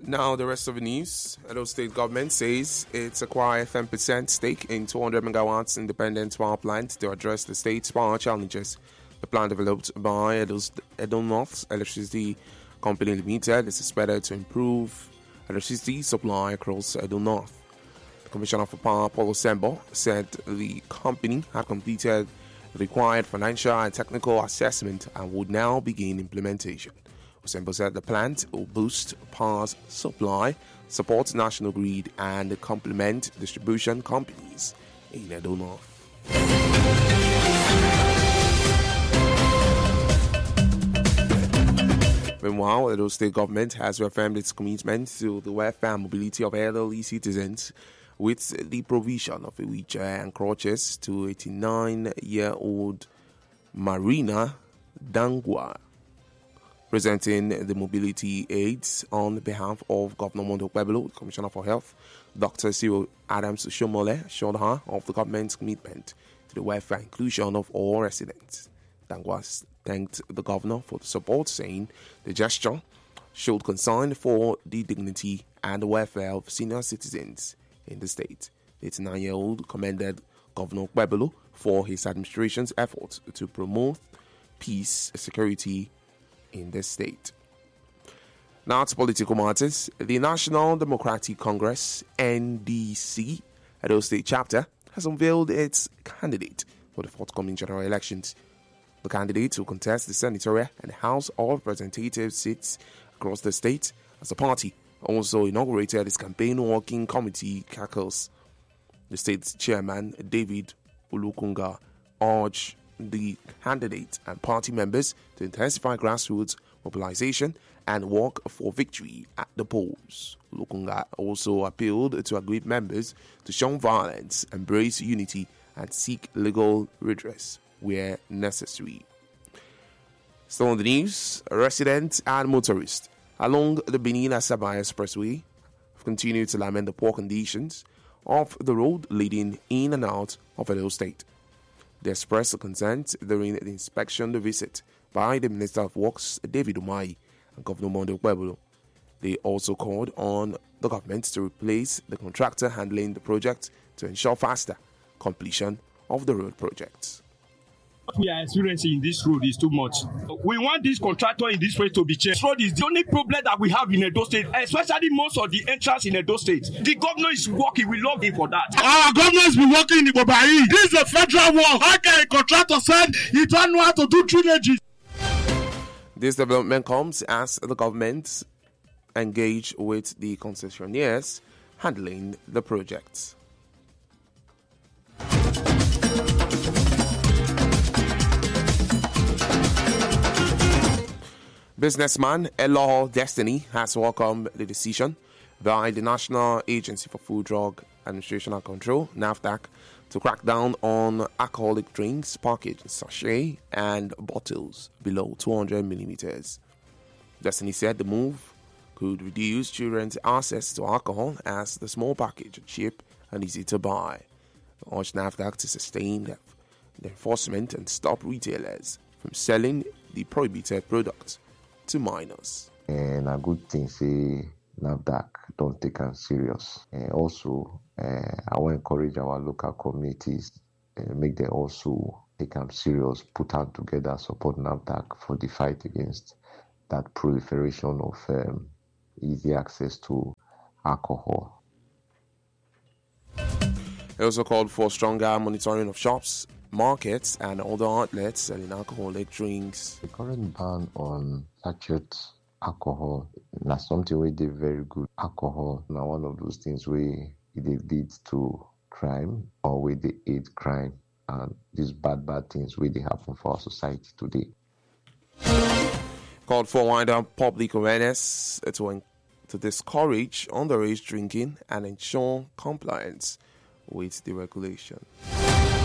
Now, the rest of the news. Edo State government says it's acquired 10% stake in 200 megawatts independent power plant to address the state's power challenges. The plant, developed by Edo North's Electricity Company Limited, is expected to improve electricity supply across Edo North. The Commissioner for Power, Paul Osembo, said the company had completed the required financial and technical assessment and would now begin implementation. Osembo said the plant will boost power supply, support national grid, and complement distribution companies in Edo North. Meanwhile, Edo State government has reaffirmed its commitment to the welfare and mobility of elderly citizens with the provision of a wheelchair and crutches to 89-year-old Marina Dangwa. Presenting the mobility aids on behalf of Governor Monday Okpebholo, Commissioner for Health, Dr. Cyril Adams Shomole, assured her of the government's commitment to the welfare inclusion of all residents. Dangwa thanked the governor for the support, saying the gesture showed concern for the dignity and the welfare of senior citizens in the state. The 89-year-old commended Governor Okpebholo for his administration's efforts to promote peace, security in the state. Now to political matters. The National Democratic Congress, NDC, Edo State chapter, has unveiled its candidate for the forthcoming general elections. The candidate will contest the senatorial and House of Representatives seats across the state, as the party also inaugurated its campaign working committee caucus. The state's chairman, David Ulukunga, urged the candidate and party members to intensify grassroots mobilization and work for victory at the polls. Ulukunga also appealed to aggrieved members to shun violence, embrace unity, and seek legal redress where necessary. Still on the news, residents and motorists along the Benin-Asaba Expressway have continued to lament the poor conditions of the road leading in and out of Edo State. They expressed concern during the inspection visit by the Minister of Works, David Umahi, and Governor Monday Okpebholo. They also called on the government to replace the contractor handling the project to ensure faster completion of the road projects. What we are experiencing in this road is too much. We want this contractor in this place to be changed. This road is the only problem that we have in Edo State, especially most of the entrance in Edo State. The governor is working. We love him for that. Our governor has been working in Ibobai. This is a federal work. How can a contractor say he don't know how to do drainages? This development comes as the government engage with the concessionaires handling the projects. Businessman Elo Destiny has welcomed the decision by the National Agency for Food, Drug Administration and Control, NAFDAC, to crack down on alcoholic drinks packaged in sachet and bottles below 200 millimeters. Destiny said the move could reduce children's access to alcohol as the small package are cheap and easy to buy. They urged NAFDAC to sustain the enforcement and stop retailers from selling the prohibited products to minors. And a good thing say NAFDAC don't take them serious. And also, I want to encourage our local communities, make them also take them serious, put them together, support NAFDAC for the fight against that proliferation of easy access to alcohol. He also called for stronger monitoring of shops, markets, and other outlets selling alcoholic drinks. The current ban on sachet alcohol na something where they very good. Alcohol now one of those things where it leads to crime or where they aid crime, and these bad things where they happen for our society today. Called for wider public awareness to discourage underage drinking and ensure compliance with the regulation.